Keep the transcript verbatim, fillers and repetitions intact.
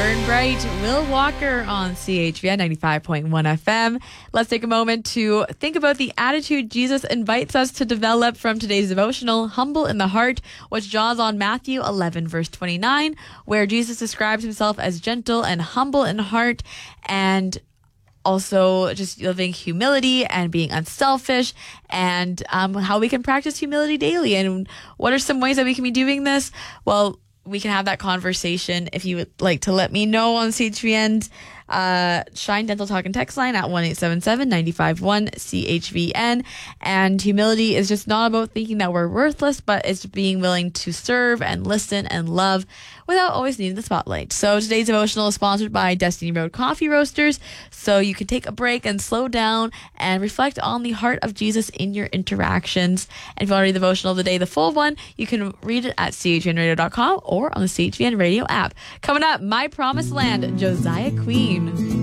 Burn Bright, Will Walker on C H V N ninety-five point one F M. Let's take a moment to think about the attitude Jesus invites us to develop from today's devotional, Humble in the Heart, which draws on Matthew eleven, verse twenty-nine, where Jesus describes himself as gentle and humble in heart, and also just living humility and being unselfish, and um, how we can practice humility daily. And what are some ways that we can be doing this? Well, we can have that conversation if you would like to let me know on C H V N's uh, Shine Dental Talk and Text line at one eight seven seven, nine five one, C H V N. And humility is just not about thinking that we're worthless, but it's being willing to serve and listen and love without always needing the spotlight. So today's devotional is sponsored by Destiny Road Coffee Roasters, so you can take a break and slow down and reflect on the heart of Jesus in your interactions. And if you want to read the devotional of the day, the full one, you can read it at c h v n radio dot com or on the C H V N radio app. Coming up, My Promised Land, Josiah Queen.